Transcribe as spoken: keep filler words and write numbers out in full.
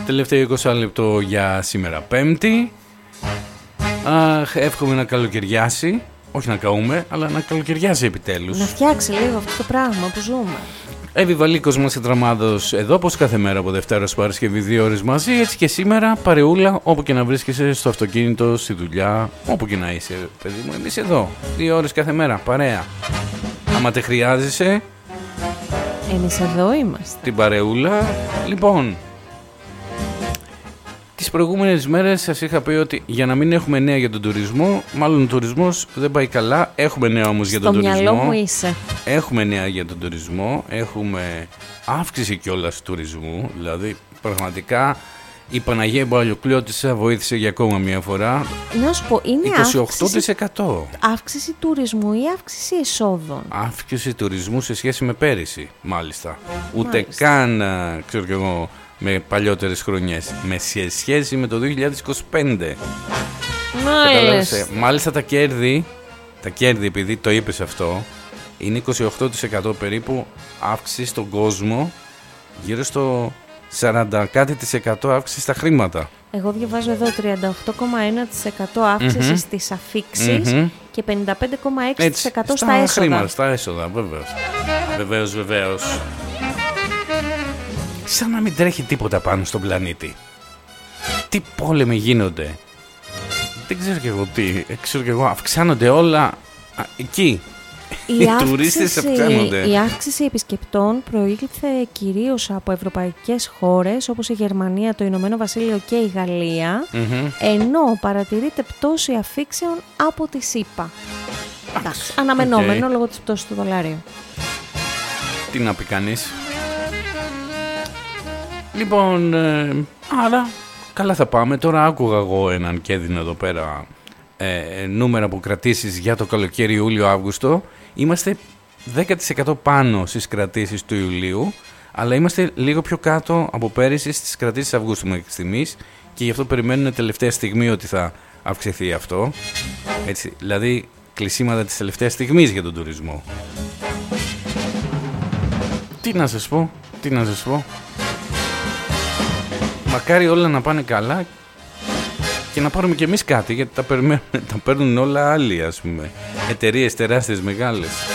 Τελευταίο είκοσι λεπτό για σήμερα Πέμπτη. Αχ, εύχομαι να καλοκαιριάσει. Όχι να καούμε, αλλά να καλοκαιριάσει επιτέλους. Να φτιάξει λίγο αυτό το πράγμα που ζούμε. Εύη Βαλίκος, Μάση Τραμάδος, εδώ όπως κάθε μέρα από Δευτέρα ως Παρασκευή, δύο ώρες μαζί. Έτσι και σήμερα παρεούλα, όπου και να βρίσκεσαι, στο αυτοκίνητο, στη δουλειά, όπου και να είσαι, παιδί μου. Εμείς εδώ, δύο ώρες κάθε μέρα, παρέα. Άμα τε χρειάζεσαι, εμείς εδώ είμαστε. Την παρεούλα. Λοιπόν, τις προηγούμενες μέρες σας είχα πει ότι για να μην έχουμε νέα για τον τουρισμό, μάλλον ο τουρισμός δεν πάει καλά. Έχουμε νέα όμως για τον τουρισμό. Στο μυαλό μου είσαι. Έχουμε νέα για τον τουρισμό. Έχουμε αύξηση κιόλας του τουρισμού. Δηλαδή πραγματικά η Παναγία Μπαλιοκλώτισσα βοήθησε για ακόμα μια φορά. Να σου πω, είναι είκοσι οκτώ τοις εκατό. Αύξηση, αύξηση τουρισμού ή αύξηση εσόδων? Αύξηση τουρισμού σε σχέση με πέρυσι, μάλιστα. Ούτε Μάλιστα. καν, ξέρω κι εγώ, με παλιότερες χρονιές. Με σε σχέση με το δύο χιλιάδες είκοσι πέντε. Μάλιστα. Μάλιστα τα κέρδη, τα κέρδη επειδή το είπες αυτό, είναι είκοσι οκτώ τοις εκατό περίπου αύξηση στον κόσμο, γύρω στο σαράντα κάτι τοις εκατό αύξηση στα χρήματα. Εγώ διαβάζω εδώ τριάντα οκτώ κόμμα ένα τοις εκατό αύξηση mm-hmm. στις αφίξεις mm-hmm. και πενήντα πέντε κόμμα έξι τοις εκατό στα, στα έσοδα. Χρήματα, στα έσοδα, βεβαίως. Βεβαίως, βεβαίως. Σαν να μην τρέχει τίποτα πάνω στον πλανήτη. Τι πόλεμοι γίνονται. Δεν ξέρω κι εγώ τι. Ξέρω κι εγώ, αυξάνονται όλα α, εκεί. Η Οι αύξηση, τουρίστες αυξάνονται. Η αύξηση επισκεπτών προήλθε κυρίως από ευρωπαϊκές χώρες όπως η Γερμανία, το Ηνωμένο Βασίλειο και η Γαλλία, mm-hmm. ενώ παρατηρείται πτώση αφήξεων από τη ΣΥΠΑ. Εντάξει, αναμενόμενο okay. λόγω της πτώσης του δολαρίου. Τι να πει κανείς. Λοιπόν, ε, άρα καλά θα πάμε. Τώρα άκουγα εγώ έναν και έδινα εδώ πέρα ε, νούμερα που κρατήσεις για το καλοκαίρι Ιούλιο-Αύγουστο. Είμαστε δέκα τοις εκατό πάνω στις κρατήσεις του Ιουλίου, αλλά είμαστε λίγο πιο κάτω από πέρυσι στις κρατήσεις Αυγούστου μέχρι στιγμής και γι' αυτό περιμένουν τελευταία στιγμή ότι θα αυξηθεί αυτό. Έτσι, δηλαδή κλεισίματα της τελευταίας στιγμής για τον τουρισμό. Τι να σας πω, τι να σας πω. Μακάρι όλα να πάνε καλά και να πάρουμε κι εμείς κάτι, γιατί τα, τα παίρνουν όλα άλλοι, ας πούμε. Εταιρείες τεράστιες, μεγάλες.